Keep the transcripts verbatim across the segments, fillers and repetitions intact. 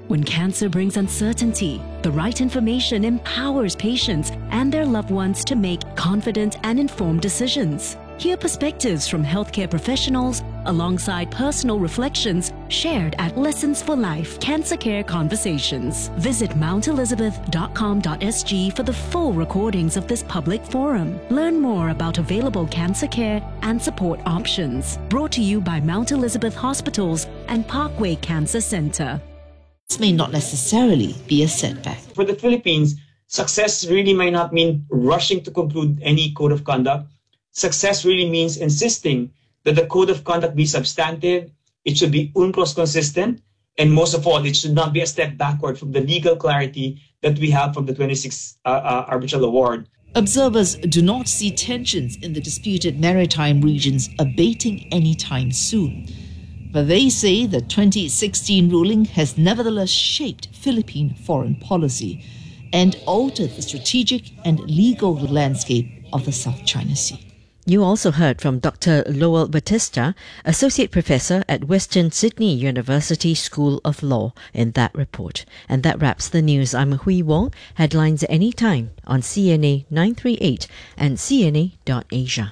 When cancer brings uncertainty, the right information empowers patients and their loved ones to make confident and informed decisions. Hear perspectives from healthcare professionals alongside personal reflections shared at Lessons for Life Cancer Care Conversations. Visit mount elizabeth dot com dot s g for the full recordings of this public forum. Learn more about available cancer care and support options. Brought to you by Mount Elizabeth Hospitals and Parkway Cancer Centre. This may not necessarily be a setback. For the Philippines, success really may not mean rushing to conclude any code of conduct. Success really means insisting that the code of conduct be substantive, it should be UNCLOS consistent, and most of all, it should not be a step backward from the legal clarity that we have from the twenty-sixth uh, uh, Arbitral Award. Observers do not see tensions in the disputed maritime regions abating anytime soon. But they say the twenty sixteen ruling has nevertheless shaped Philippine foreign policy and altered the strategic and legal landscape of the South China Sea. You also heard from Doctor Lowell Batista, Associate Professor at Western Sydney University School of Law, in that report. And that wraps the news. I'm Hui Wong. Headlines anytime on C N A nine thirty-eight and C N A dot asia.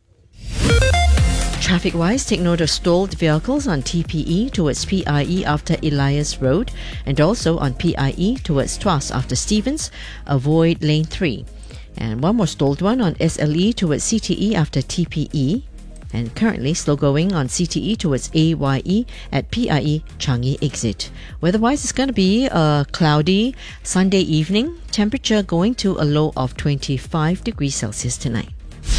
Traffic-wise, take note of stalled vehicles on T P E towards P I E after Elias Road, and also on P I E towards Tuas after Stevens. Avoid lane three. And one more stalled one on S L E towards C T E after T P E. And currently slow going on C T E towards A Y E at P I E Changi exit. Weather-wise, it's going to be a cloudy Sunday evening. Temperature going to a low of twenty-five degrees Celsius tonight.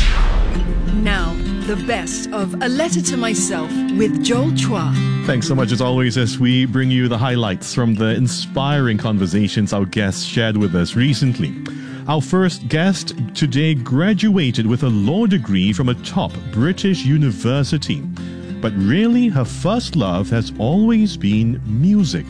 Now, the best of A Letter to Myself with Joel Chua. Thanks so much as always as we bring you the highlights from the inspiring conversations our guests shared with us recently. Our first guest today graduated with a law degree from a top British university. But really, her first love has always been music.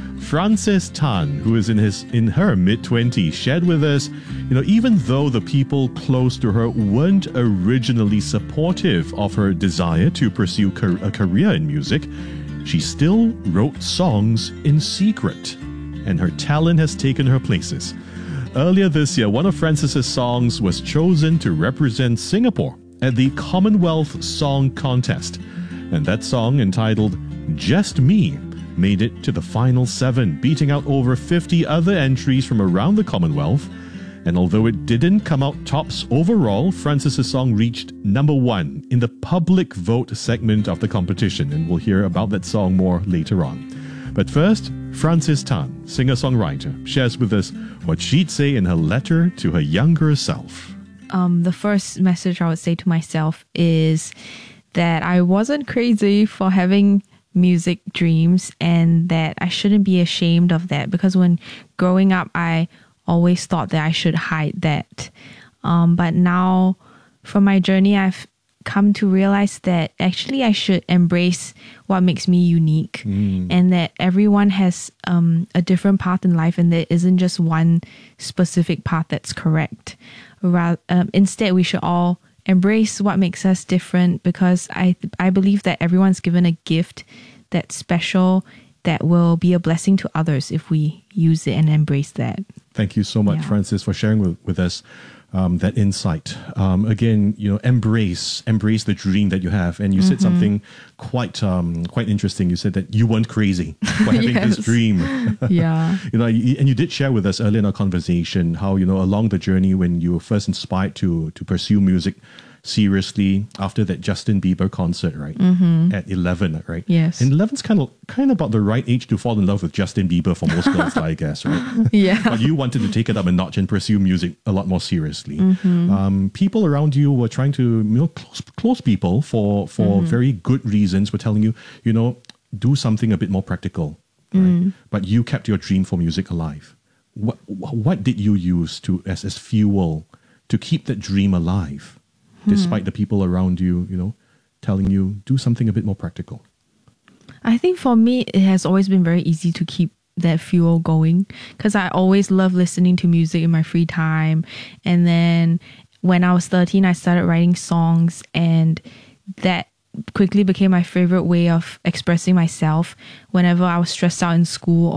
Frances Tan, who is in his in her mid-twenties, shared with us, you know, even though the people close to her weren't originally supportive of her desire to pursue a career in music, she still wrote songs in secret. And her talent has taken her places. Earlier this year, one of Frances's songs was chosen to represent Singapore at the Commonwealth Song Contest. And that song, entitled Just Me, made it to the final seven, beating out over fifty other entries from around the Commonwealth. And although it didn't come out tops overall, Frances's song reached number one in the public vote segment of the competition, and we'll hear about that song more later on. But first, Frances Tan, singer-songwriter, shares with us what she'd say in her letter to her younger self. Um, the first message I would say to myself is that I wasn't crazy for having music dreams and that I shouldn't be ashamed of that, because when growing up, I always thought that I should hide that. Um, but now, from my journey, I've come to realize that actually I should embrace what makes me unique, mm. and that everyone has um, a different path in life, and there isn't just one specific path that's correct. Rather, um, instead, we should all embrace what makes us different, because I I believe that everyone's given a gift that's special, that will be a blessing to others if we use it and embrace that. Thank you so much, yeah. Frances, for sharing with, with us um, that insight. Um, again, you know, embrace, embrace the dream that you have. And you mm-hmm. said something quite, um, quite interesting. You said that you weren't crazy for having yes. this dream. Yeah. You know, and you did share with us earlier in our conversation how, you know, along the journey when you were first inspired to to pursue music seriously after that Justin Bieber concert, right? Mm-hmm. At eleven, right? Yes. And eleven's kind of kind of about the right age to fall in love with Justin Bieber for most girls, I guess, right? Yeah. But you wanted to take it up a notch and pursue music a lot more seriously. Mm-hmm. Um, people around you were trying to, you know, close, close people for, for mm-hmm. very good reasons were telling you, you know, do something a bit more practical, right? Mm. But you kept your dream for music alive. What what did you use to as, as fuel to keep that dream alive? Despite the people around you, you know, telling you, do something a bit more practical? I think for me, it has always been very easy to keep that fuel going, because I always love listening to music in my free time. And then when I was thirteen, I started writing songs, and that quickly became my favorite way of expressing myself whenever I was stressed out in school